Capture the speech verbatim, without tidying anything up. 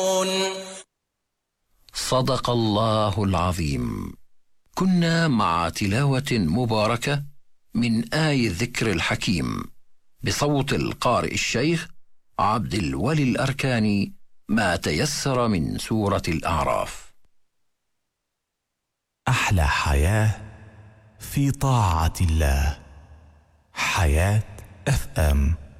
صدق الله العظيم. كنا مع تلاوة مباركة من آي الذكر الحكيم بصوت القارئ الشيخ عبد الولي الأركاني، ما تيسر من سورة الأعراف. أحلى حياة في طاعة الله. حياة اف ام.